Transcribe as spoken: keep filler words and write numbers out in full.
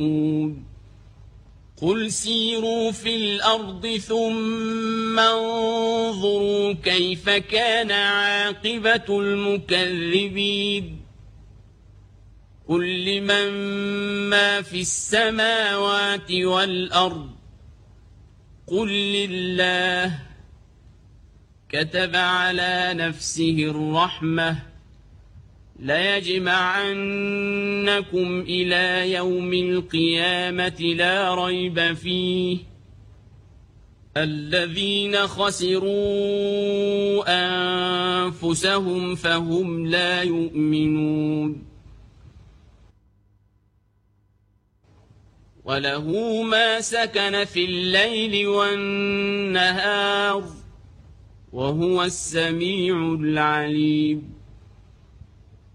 قل سيروا في الأرض ثم انظروا كيف كان عاقبة المكذبين قل لمن ما في السماوات والأرض قل لله كتب على نفسه الرحمة ليجمعنكم إلى يوم القيامة لا ريب فيه الذين خسروا أنفسهم فهم لا يؤمنون وله ما سكن في الليل والنهار وهو السميع العليم